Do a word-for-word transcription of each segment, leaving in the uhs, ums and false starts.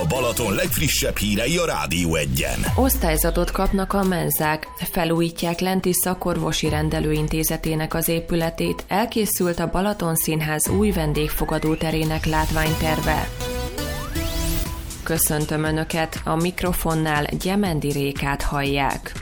Balaton legfrissebb hírei a Rádió Egyen. Osztályzatot kapnak a menzák, felújítják lenti szakorvosi rendelőintézetének az épületét, elkészült a Balaton Színház új vendégfogadó terének látványterve. Köszöntöm Önöket, a mikrofonnál Gyemendi Rékát hallják.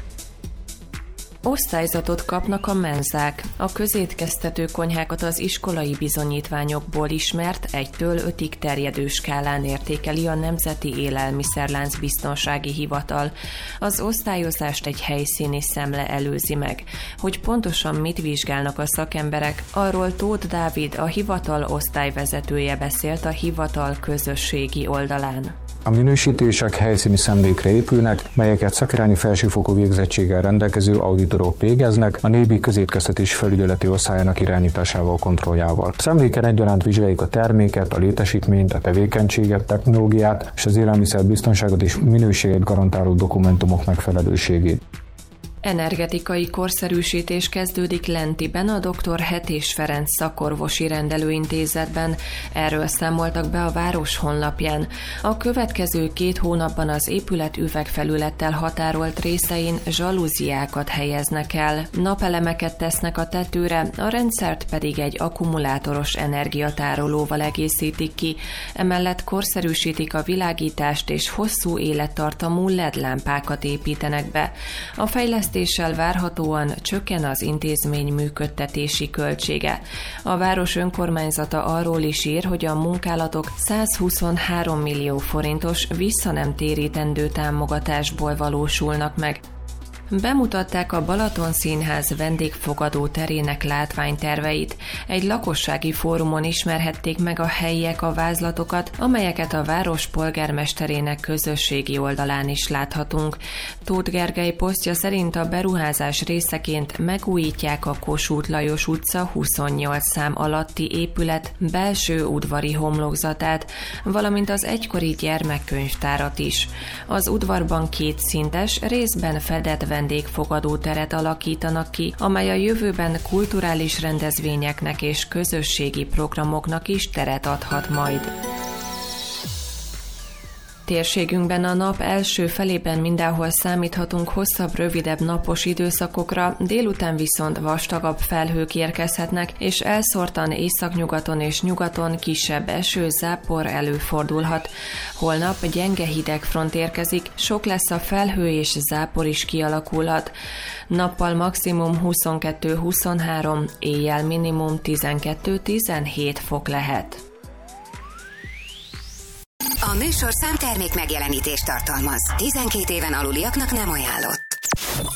Osztályzatot kapnak a menzák. A közétkeztető konyhákat az iskolai bizonyítványokból ismert egytől ötig terjedő skálán értékeli a Nemzeti Élelmiszerlánc Biztonsági Hivatal. Az osztályozást egy helyszíni szemle előzi meg. Hogy pontosan mit vizsgálnak a szakemberek, arról Tóth Dávid, a hivatal osztályvezetője beszélt a hivatal közösségi oldalán. A minősítések helyszíni szemlékre épülnek, melyeket szakirányi felsőfokú végzettséggel rendelkező auditorok végeznek a Nébi közétkeztetés felügyeleti osztályának irányításával, kontrolljával. A szemléken egyaránt vizsgáljuk a terméket, a létesítményt, a tevékenységet, technológiát és az élelmiszerbiztonságot és minőséget garantáló dokumentumok megfelelőségét. Energetikai korszerűsítés kezdődik Lentiben, a doktor Hetés Ferenc szakorvosi rendelőintézetben. Erről számoltak be a város honlapján. A következő két hónapban az épület üvegfelülettel határolt részein zsalúziákat helyeznek el, napelemeket tesznek a tetőre, a rendszert pedig egy akkumulátoros energiatárolóval egészítik ki. Emellett korszerűsítik a világítást és hosszú élettartamú el é dé lámpákat építenek be. A fejlesztés várhatóan csökken az intézmény működtetési költsége. A város önkormányzata arról is ír, hogy a munkálatok százhuszonhárom millió forintos visszanemtérítendő támogatásból valósulnak meg. Bemutatták a Balaton Színház vendégfogadó terének látványterveit. Egy lakossági fórumon ismerhették meg a helyiek a vázlatokat, amelyeket a város polgármesterének közösségi oldalán is láthatunk. Tóth Gergely posztja szerint a beruházás részeként megújítják a Kossuth Lajos utca huszonnyolc szám alatti épület belső udvari homlokzatát, valamint az egykori gyermekkönyvtárat is. Az udvarban kétszintes, részben fedett vendégfogadó teret alakítanak ki, amely a jövőben kulturális rendezvényeknek és közösségi programoknak is teret adhat majd. Térségünkben a nap első felében mindenhol számíthatunk hosszabb, rövidebb napos időszakokra, délután viszont vastagabb felhők érkezhetnek, és elszórtan északnyugaton és nyugaton kisebb eső, zápor előfordulhat. Holnap gyenge hidegfront érkezik, sok lesz a felhő és zápor is kialakulhat. Nappal maximum huszonkettő-huszonhárom, éjjel minimum tizenkettő-tizenhét fok lehet. A műsorszám termék megjelenítést tartalmaz. tizenkét éven aluliaknak nem ajánlott.